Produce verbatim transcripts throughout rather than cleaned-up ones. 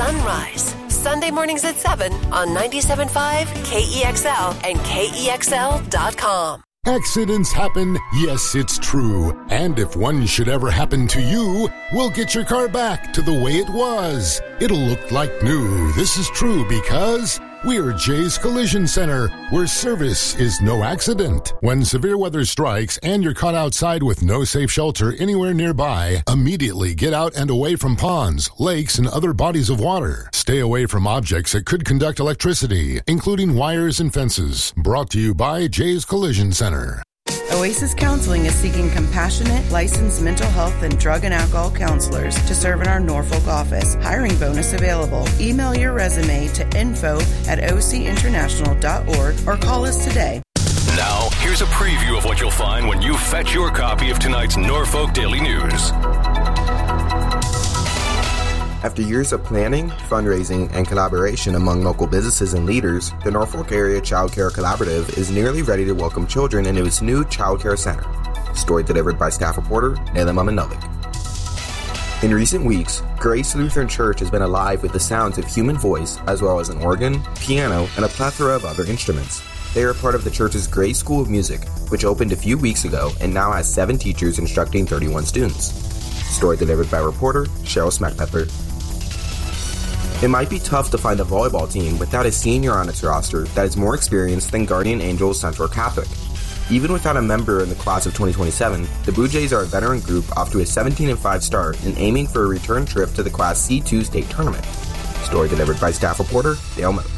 Sunrise. Sunday mornings at seven on ninety-seven point five K E X L and K E X L dot com. Accidents happen, yes, it's true. And if one should ever happen to you, we'll get your car back to the way it was. It'll look like new. This is true because we're Jay's Collision Center, where service is no accident. When severe weather strikes and you're caught outside with no safe shelter anywhere nearby, immediately get out and away from ponds, lakes, and other bodies of water. Stay away from objects that could conduct electricity, including wires and fences. Brought to you by Jay's Collision Center. Oasis Counseling is seeking compassionate, licensed mental health and drug and alcohol counselors to serve in our Norfolk office. Hiring bonus available. Email your resume to info at o c international dot org or call us today. Now, here's a preview of what you'll find when you fetch your copy of tonight's Norfolk Daily News. After years of planning, fundraising, and collaboration among local businesses and leaders, the Norfolk Area Child Care Collaborative is nearly ready to welcome children into its new child care center. Story delivered by staff reporter Nela Mamanovik. In recent weeks, Grace Lutheran Church has been alive with the sounds of human voice, as well as an organ, piano, and a plethora of other instruments. They are part of the church's Grace School of Music, which opened a few weeks ago and now has seven teachers instructing thirty-one students. Story delivered by reporter Cheryl Smackpepper. It might be tough to find a volleyball team without a senior on its roster that is more experienced than Guardian Angels Central Catholic. Even without a member in the class of twenty twenty-seven, the Blue Jays are a veteran group off to a seventeen and five start and aiming for a return trip to the Class C two state tournament. Story delivered by staff reporter Dale Moe.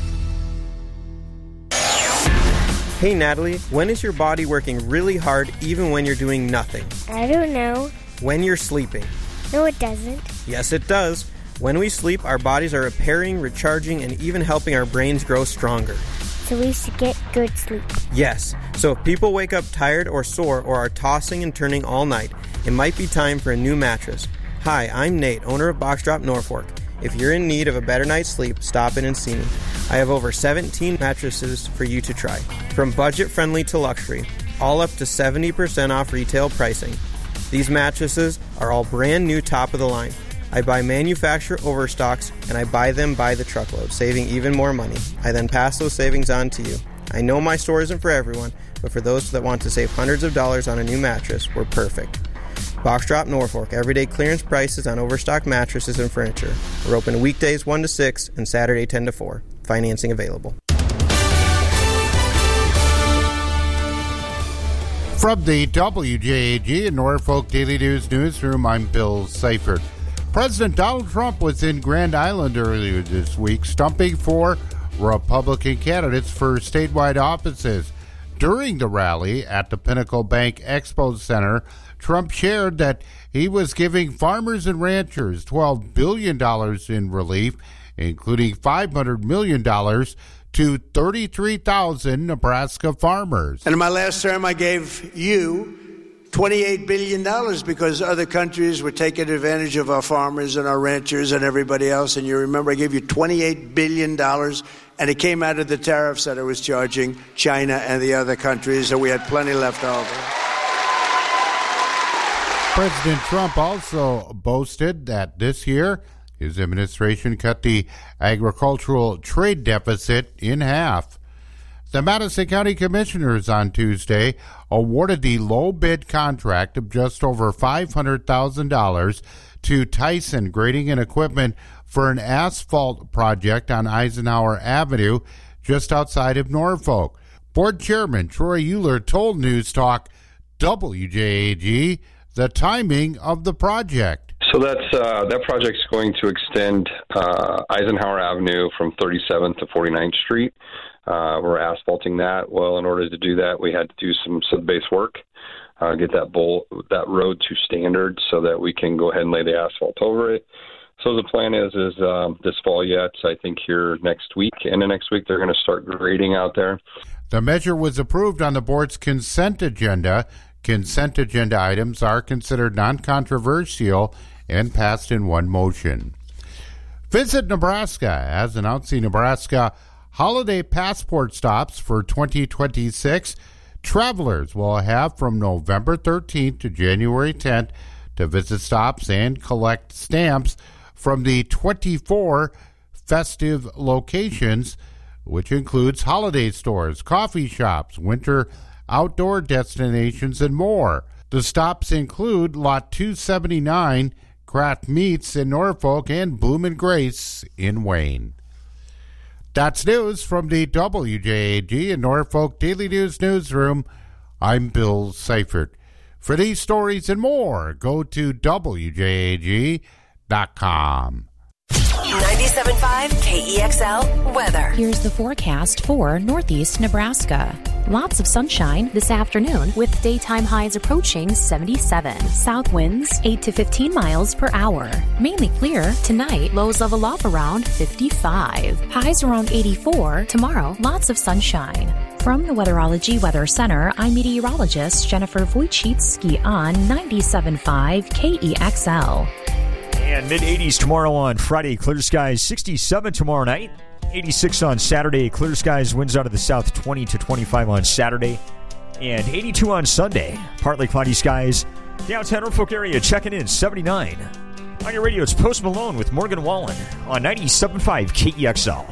Hey Natalie, when is your body working really hard even when you're doing nothing? I don't know. When you're sleeping. No, it doesn't. Yes, it does. When we sleep, our bodies are repairing, recharging, and even helping our brains grow stronger. So we should get good sleep. Yes. So if people wake up tired or sore or are tossing and turning all night, it might be time for a new mattress. Hi, I'm Nate, owner of Box Drop Norfolk. If you're in need of a better night's sleep, stop in and see me. I have over seventeen mattresses for you to try. From budget-friendly to luxury, all up to seventy percent off retail pricing. These mattresses are all brand new top of the line. I buy manufacturer overstocks, and I buy them by the truckload, saving even more money. I then pass those savings on to you. I know my store isn't for everyone, but for those that want to save hundreds of dollars on a new mattress, we're perfect. Box Drop Norfolk, everyday clearance prices on overstocked mattresses and furniture. We're open weekdays one to six and Saturday ten to four. Financing available. From the W J A G and Norfolk Daily News Newsroom, I'm Bill Seifert. President Donald Trump was in Grand Island earlier this week, stumping for Republican candidates for statewide offices. During the rally at the Pinnacle Bank Expo Center, Trump shared that he was giving farmers and ranchers twelve billion dollars in relief, including five hundred million dollars to thirty-three thousand Nebraska farmers. And in my last term, I gave you twenty-eight billion dollars because other countries were taking advantage of our farmers and our ranchers and everybody else. And you remember I gave you twenty-eight billion dollars, and it came out of the tariffs that I was charging China and the other countries, so we had plenty left over. President Trump also boasted that this year his administration cut the agricultural trade deficit in half. The Madison County Commissioners on Tuesday awarded the low bid contract of just over five hundred thousand dollars to Tyson Grading and Equipment for an asphalt project on Eisenhower Avenue just outside of Norfolk. Board Chairman Troy Euler told News Talk W J A G the timing of the project. So that's uh, that project's going to extend uh, Eisenhower Avenue from thirty-seventh to forty-ninth Street. Uh, we're asphalting that. Well, in order to do that, we had to do some sub-base work, uh, get that bowl, that road to standard so that we can go ahead and lay the asphalt over it. So the plan is is um, this fall yet, I think here next week. And the next week they're going to start grading out there. The measure was approved on the board's consent agenda. Consent agenda items are considered non-controversial and passed in one motion. Visit Nebraska as announcing Nebraska holiday passport stops for twenty twenty-six. Travelers will have from November thirteenth to January tenth to visit stops and collect stamps from the twenty-four festive locations, which includes holiday stores, coffee shops, winter outdoor destinations, and more. The stops include Lot two seventy-nine, Kraft Meats in Norfolk, and Bloom and Grace in Wayne. That's news from the W J A G and Norfolk Daily News Newsroom. I'm Bill Seifert. For these stories and more, go to W J A G dot com. ninety-seven point five K E X L weather. Here's the forecast for northeast Nebraska. Lots of sunshine this afternoon with daytime highs approaching seventy-seven. South winds eight to fifteen miles per hour. Mainly clear tonight. Lows level off around fifty-five. Highs around eighty-four. Tomorrow, lots of sunshine. From the Weatherology Weather Center, I'm meteorologist Jennifer Wojcicki on ninety-seven point five K E X L. And mid-eighties tomorrow on Friday, clear skies, sixty-seven tomorrow night, eighty-six on Saturday, clear skies, winds out of the south, twenty to twenty-five on Saturday, and eighty-two on Sunday, partly cloudy skies. Downtown Norfolk area checking in, seventy-nine. On your radio, it's Post Malone with Morgan Wallen on ninety-seven point five K E X L.